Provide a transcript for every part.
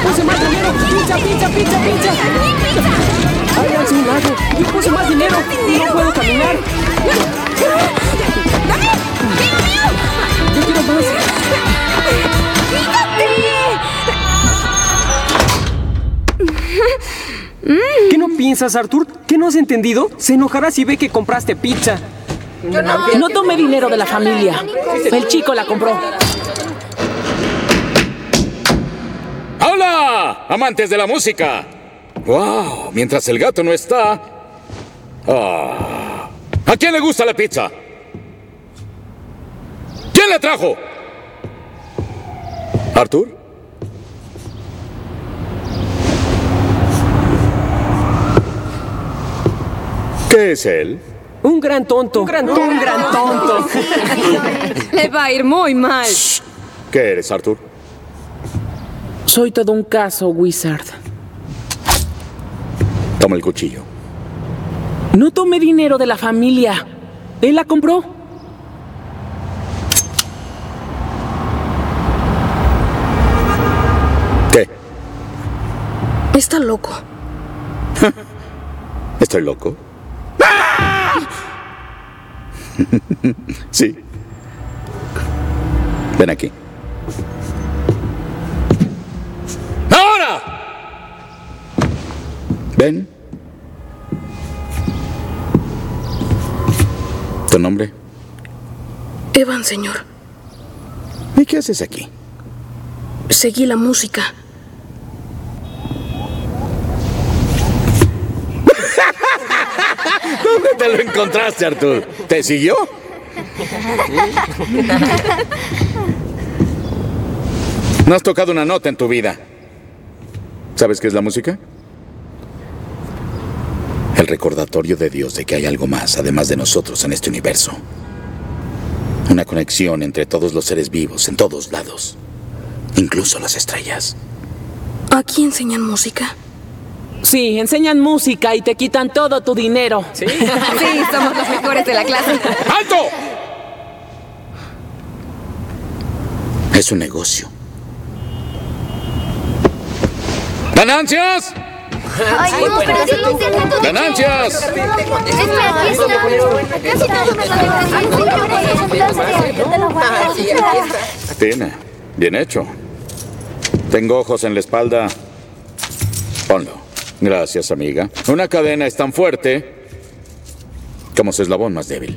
puse más dinero! ¡Pizza, pizza, pizza, pizza! ¡Háganse un lado! ¡Yo puse más dinero! ¡No puedo caminar! ¡Yo quiero más! ¿Qué no piensas, Arthur? ¿Qué no has entendido? Se enojará si ve que compraste pizza. No tomé dinero de la familia. El chico la compró. ¡Hola! ¡Amantes de la música! ¡Wow! Mientras el gato no está... ¿A quién le gusta la pizza? ¿Quién la trajo? ¿Arthur? ¿Qué es él? Un gran tonto. Un gran tonto. Le va a ir muy mal. ¿Qué eres, Arthur? Soy todo un caso, Wizard. Toma el cuchillo. No tomé dinero de la familia. Él la compró. ¿Qué? Está loco. ¿Estoy loco? Sí. Ven aquí. ¡Ahora! Ven. ¿Tu nombre? Evan, señor. ¿Y qué haces aquí? Seguí la música. ¿Dónde te lo encontraste, Arthur? ¿Te siguió? No has tocado una nota en tu vida. ¿Sabes qué es la música? El recordatorio de Dios de que hay algo más, además de nosotros, en este universo. Una conexión entre todos los seres vivos, en todos lados. Incluso las estrellas. ¿Aquí enseñan música? Sí, enseñan música y te quitan todo tu dinero. ¿Sí? Sí, somos los mejores de la clase. ¡Alto! Es un negocio. ¡Ganancias! Ay, no, pero sí, ¡Ganancias! Tiene. Bien hecho. Tengo ojos en la espalda. Ponlo. Gracias, amiga. Una cadena es tan fuerte como su eslabón más débil.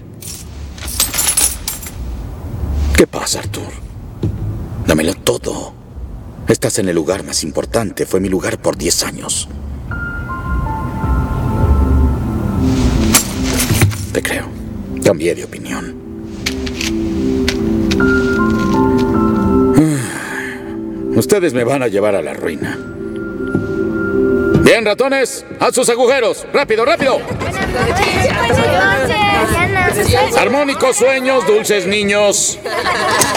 ¿Qué pasa, Arthur? Dámelo todo. Estás en el lugar más importante. Fue mi lugar por 10 años. Te creo. Cambié de opinión. Ustedes me van a llevar a la ruina. Bien, ratones, a sus agujeros. ¡Rápido, rápido! Armónicos sueños, dulces niños.